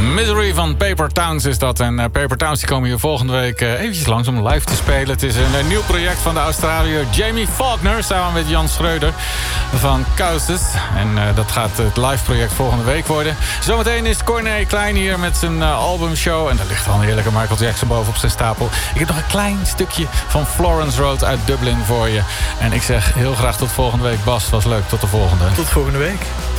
Misery van Paper Towns is dat. En Paper Towns die komen hier volgende week eventjes langs om live te spelen. Het is een nieuw project van de Australiër Jamie Faulkner samen met Jan Schreuder van Causes. En dat gaat het live project volgende week worden. Zometeen is Corné Klein hier met zijn albumshow. En daar ligt al een heerlijke Michael Jackson bovenop zijn stapel. Ik heb nog een klein stukje van Florence Road uit Dublin voor je. En ik zeg heel graag tot volgende week. Bas, was leuk. Tot de volgende. Tot volgende week.